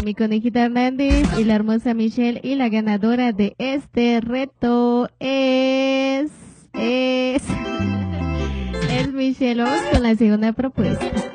Mi conejita Hernández y la hermosa Michelle, y la ganadora de este reto es Michelle. Vamos con la segunda propuesta.